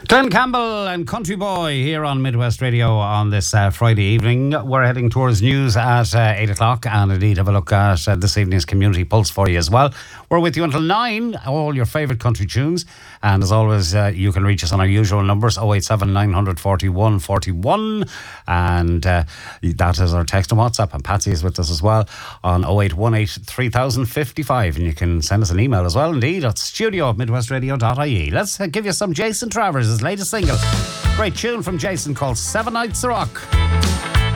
Glenn Campbell and Country Boy here on Midwest Radio on this Friday evening. We're heading towards news at 8 o'clock and indeed have a look at this evening's Community Pulse for you as well. We're with you until 9, all your favourite country tunes. And as always, you can reach us on our usual numbers, 087 941 41. And that is our text and WhatsApp. And Patsy is with us as well on 0818 3055. And you can send us an email as well, indeed, at studio@midwestradio.ie. Let's give you some Jason Travers' latest single. Great tune from Jason called 7 Nights a Rock.